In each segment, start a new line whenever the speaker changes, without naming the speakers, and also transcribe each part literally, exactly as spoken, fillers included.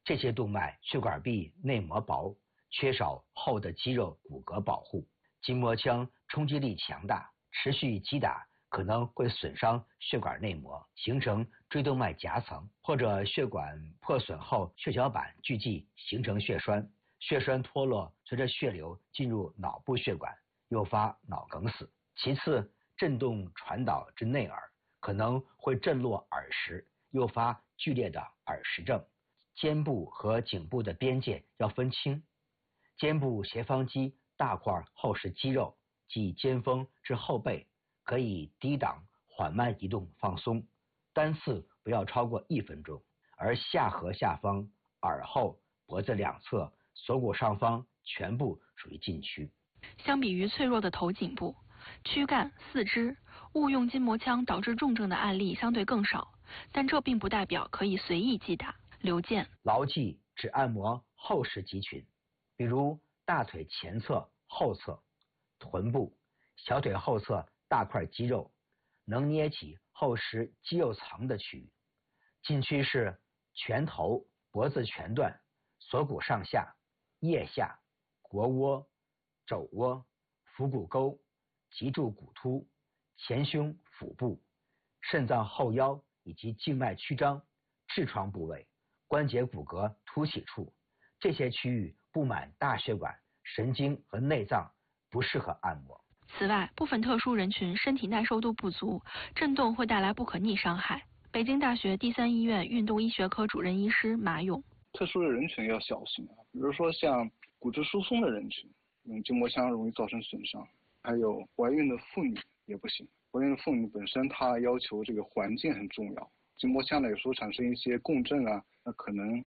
这些动脉血管壁内膜薄，缺少厚的肌肉骨骼保护，筋膜枪冲击力强大，持续击打可能会损伤血管内膜，形成椎动脉夹层，或者血管破损后血小板聚集形成血栓，血栓脱落随着血流进入脑部血管，诱发脑梗死。其次，震动传导至内耳，可能会震落耳石，诱发剧烈的耳石症。肩部和颈部的边界要分清，肩部斜方肌大块厚实肌肉，即肩峰至后背，可以低档缓慢移动放松，单次不要超过一分钟。而下颌下方、耳后、脖子两侧、锁骨上方全部属于禁区。
相比于脆弱的头颈部、躯干、四肢，误用筋膜枪导致重症的案例相对更少，但这并不代表可以随意击打。刘健，
牢记只按摩厚实肌群，比如大腿前侧、后侧、臀部、小腿后侧大块肌肉，能捏起厚实肌肉层的区域。禁区是拳头、脖子前段、锁骨上下、腋下、腘窝、肘窝、腹股沟、脊柱骨突、前胸腹部、肾脏后腰以及静脉曲张、痔疮部位、关节骨骼凸起处，这些区域布满大血管、神经和内脏，不适合按摩。
此外，部分特殊人群身体耐受度不足，震动会带来不可逆伤害。北京大学第三医院运动医学科主任医师马勇，
特殊的人群要小心啊，比如说像骨质疏松的人群，用筋膜枪容易造成损伤，还有怀孕的妇女也不行。怀孕的妇女本身她要求这个环境很重要，筋膜枪呢有时候产生一些共振啊，那可能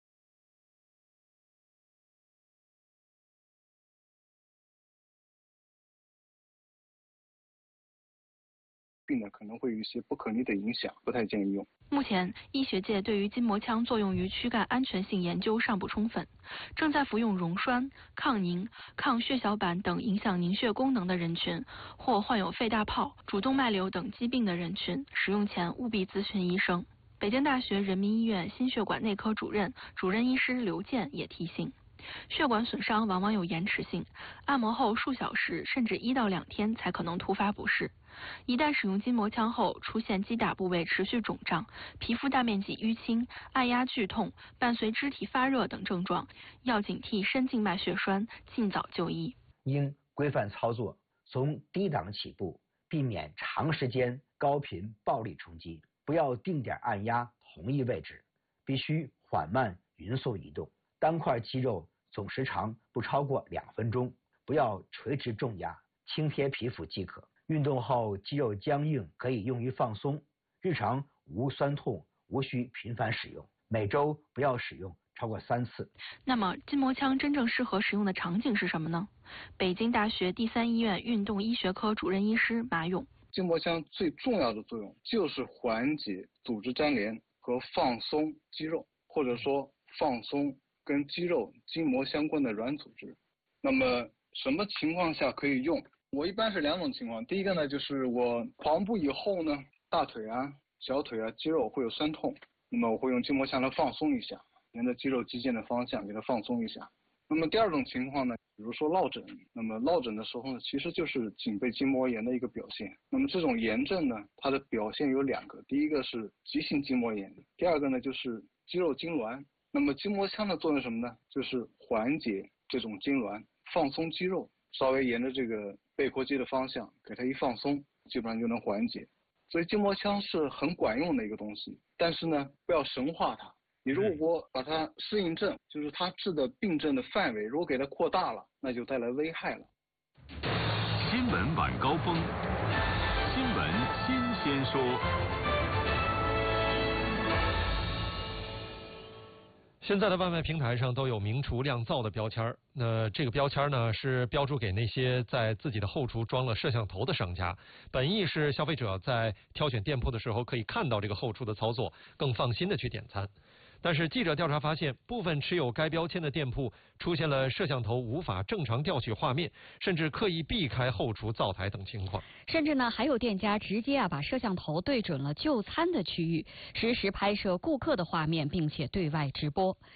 病呢可能会有一些不可逆的影响，不太建议用。
目前，医学界对于筋膜枪作用于躯干安全性研究尚不充分，正在服用溶栓、抗凝、抗血小板等影响凝血功能的人群，或患有肺大泡、主动脉瘤等疾病的人群，使用前务必咨询医生。北京大学人民医院心血管内科主任、主任医师刘健也提醒，血管损伤往往有延迟性，按摩后数小时甚至一到两天才可能突发不适。一旦使用筋膜枪后出现击打部位持续肿胀、皮肤大面积淤青、按压剧痛，伴随肢体发热等症状，要警惕深静脉血栓，尽早就医。
应规范操作，从低档起步，避免长时间高频暴力冲击，不要定点按压同一位置，必须缓慢匀速移动。单块肌肉总时长不超过两分钟，不要垂直重压，轻贴皮肤即可。运动后肌肉僵硬可以用于放松，日常无酸痛，无需频繁使用，每周不要使用超过三次。
那么筋膜枪真正适合使用的场景是什么呢？北京大学第三医院运动医学科主任医师马勇，
筋膜枪最重要的作用就是缓解组织粘连和放松肌肉，或者说放松跟肌肉筋膜相关的软组织。那么什么情况下可以用？我一般是两种情况，第一个呢就是我跑完步以后呢，大腿啊、小腿啊肌肉会有酸痛，那么我会用筋膜枪来放松一下，沿着肌肉肌腱的方向给它放松一下。那么第二种情况呢，比如说落枕，那么落枕的时候呢，其实就是颈背筋膜炎的一个表现。那么这种炎症呢，它的表现有两个，第一个是急性筋膜炎，第二个呢就是肌肉痉挛。那么筋膜枪的作用是什么呢？就是缓解这种痉挛，放松肌肉，稍微沿着这个背阔肌的方向给它一放松，基本上就能缓解。所以筋膜枪是很管用的一个东西，但是呢，不要神化它。你如果把它适应症，就是它治的病症的范围，如果给它扩大了，那就带来危害了。
新闻晚高峰，新闻新鲜说。
现在的外卖平台上都有明厨亮灶的标签，那这个标签呢是标注给那些在自己的后厨装了摄像头的商家，本意是消费者在挑选店铺的时候可以看到这个后厨的操作，更放心的去点餐。但是记者调查发现，部分持有该标签的店铺出现了摄像头无法正常调取画面，甚至刻意避开后厨灶台等情况。
甚至呢，还有店家直接啊把摄像头对准了就餐的区域，实时拍摄顾客的画面，并且对外直播。